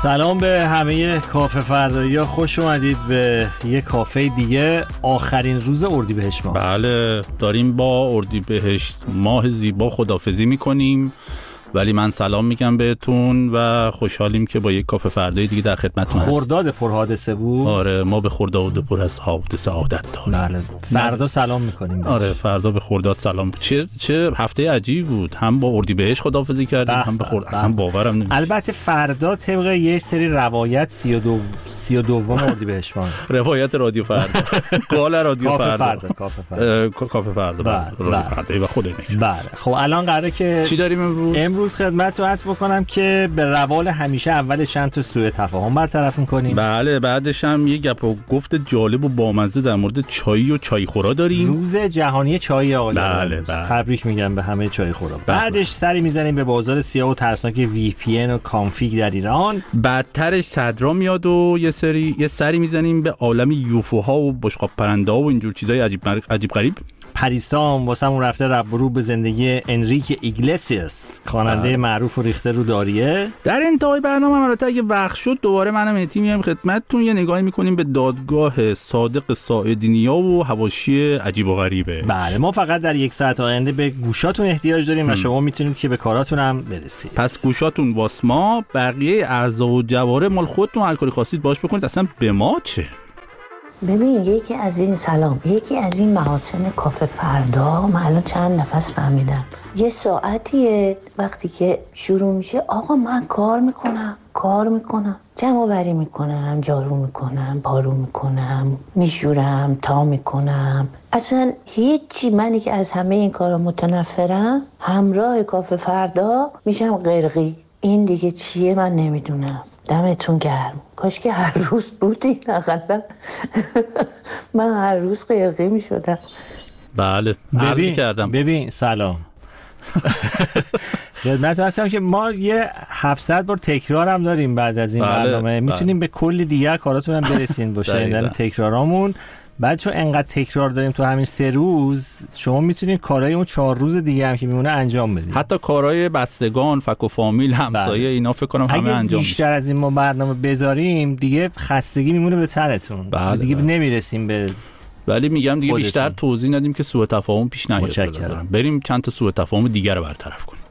سلام به همه کافه فردایی‌ها، خوش اومدید به یه کافه دیگه. آخرین روز اردیبهشت ماه. بله، داریم با اردیبهشت ماه زیبا خداحافظی میکنیم، ولی من سلام میگم بهتون و خوشحالیم که با یک کافه فردایی دیگه در خدمتتون هستیم. خرداد پرحادثه بود. آره، ما به خرداد پر از حادثه عادت داریم. بله، فردا سلام میکنیم. آره، فردا به خرداد سلام. چه هفته عجیب بود، هم با اردیبهشت خداحافظی کردیم هم به خرداد. اصلا باورم نمیشه. البته فردا طبق یه سری روایت 32 اردیبهشت ماه. روایت رادیو فردا. قال رادیو فردا. کافه فردا. بله. و خود اینه. بله. خب الان قراره که چی داریم امروز خدمتتون عرض بکنم که به روال همیشه اول چند تا سوء تفاهم برطرف می‌کنیم. بله، بعدش هم یه گپ و گفت جالب و بامزه در مورد چای و چای خورا داریم. روز جهانی چای آقا. بله. تبریک میگم به همه چای خورا. بعدش سری میزنیم به بازار سیاه و ترسناک VPN و کانفیگ در ایران. بعدترش صدرا میاد و یه سری میزنیم به عالم یوفوها و بشقاب پرنده و اینجور چیزای عجیب غریب. پریسام واسمون رفته رب و رو به زندگی انریک ایگلسیاس، خواننده معروف و ریخته رو داریه. در انتهای برنامه البته اگه وقت شد دوباره منم مهدی میام خدمتتون، یه نگاهی میکنیم به دادگاه صادق ساعدنیا و حواشی عجیب و غریبه. بله، ما فقط در یک ساعت آینده به گوشاتون احتیاج داریم و شما میتونید که به کاراتون هم برسید. پس گوشاتون واس ما، بقیه اعضا و جواره مال خودتون، هر کاری خواستید باش بکنید، اصلا به ما چه. ببین، یکی از این محاسن کافه فردا من الان چند نفس فهمیدم. یه ساعتیه وقتی که شروع میشه، آقا من کار میکنم، جمع آوری میکنم، جارو میکنم، پارو میکنم، میشورم، تا میکنم، اصلا هیچی. منی که از همه این کارا متنفرم، همراه کافه فردا میشم قرقی. این دیگه چیه من نمیدونم. دمتون گرم. کاش که هر روز بودین اقلا. من هر روز قیقی می شدم. بله، ببین سلام. خدمتتون هستم که ما یه 700 بار تکرار هم داریم بعد از این برنامه. میتونیم به کلی دیگه کاراتون هم برسین باشه در تکرارامون. بعد چون انقدر تکرار داریم تو همین 3 روز، شما میتونید کارهای اون 4 روز دیگه هم که میمونه انجام بدید. حتی کارهای بستگان، فک و فامیل، همسایه، اینا فکر کنم همه انجام میشه. بیشتر از این ما برنامه بذاریم دیگه خستگی میمونه به تنتون. دیگه نمیرسیم به. ولی میگم دیگه خودتون. بیشتر توضیح ندیم که سوء تفاهم پیش نیاد. متشکرم. بریم چند تا سوء تفاهم دیگه رو برطرف کنیم.